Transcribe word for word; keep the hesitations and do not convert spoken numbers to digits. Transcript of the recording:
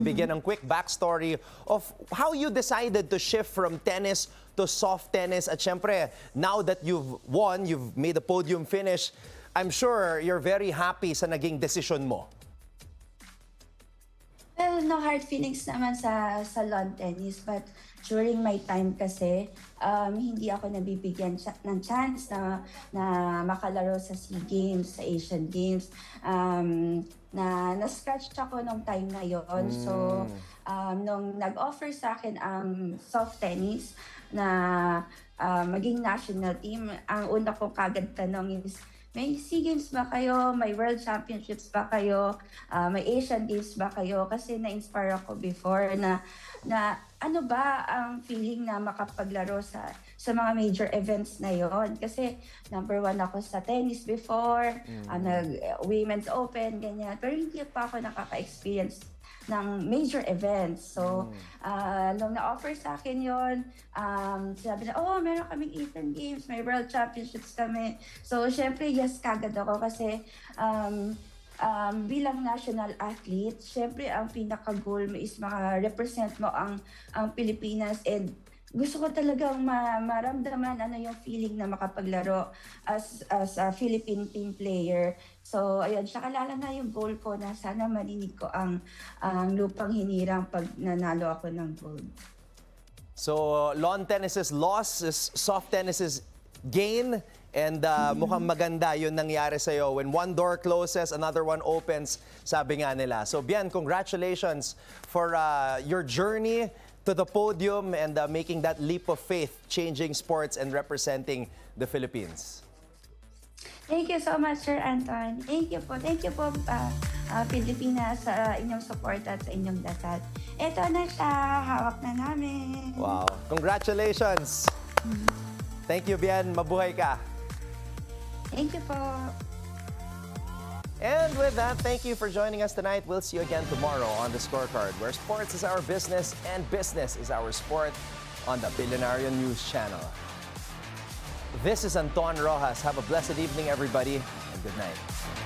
Bigyan ng quick backstory of how you decided to shift from tennis to soft tennis. At syempre, now that you've won, you've made a podium finish, I'm sure you're very happy sa naging desisyon mo. Well, no hard feelings naman sa sa lawn tennis, but during my time kasi, um, hindi ako nabibigyan cha- ng chance na, na makalaro sa SEA Games, sa Asian Games. Um, na na-scratch ako nung time na yon. So, um, nung nag-offer sa akin ang soft tennis na ah, maging national team, ang una kong kagad tanong is, may SEA Games ba kayo? May World Championships ba kayo? Ah, may Asian Games ba kayo? Kasi na-inspire ako before na na ano ba ang feeling na makapaglaro sa sa mga major events na yon. Kasi number one ako sa tennis before, ah, nag Women's Open, ganyan. Pero hindi pa ako nakaka-experience ng major events. So, ah, nung na-offer sa akin yon, um, sabi na, oh, meron kaming Asian Games, may World Championships kami. So, syempre, yes, kagad ako kasi um, um, bilang national athlete, syempre, ang pinaka-goal mo is maka-represent mo ang, ang Pilipinas, and gusto ko talagang ma- maramdaman ano yung feeling na makapaglaro as as a Philippine team player. So, ayun, saka lalo na yung goal ko na sana marinig ko ang, ang lupang hinirang pag nanalo ako ng gold. So, lawn tennis's loss is soft tennis's gain. And uh, mukhang maganda yun nangyari sa'yo. When one door closes, another one opens, sabi nga nila. So, Bien, congratulations for uh, your journey to the podium and uh, making that leap of faith, changing sports and representing the Philippines. Thank you so much, Sir Anton. Thank you po. Thank you po, uh, uh, Pilipinas, sa inyong support at sa inyong dasal. Ito na siya. Hawak na namin. Wow. Congratulations. Thank you, Bien. Mabuhay ka. Thank you po. And with that, thank you for joining us tonight. We'll see you again tomorrow on The Scorecard, where sports is our business and business is our sport on the Billionaire News Channel. This is Anton Rojas. Have a blessed evening, everybody, and good night.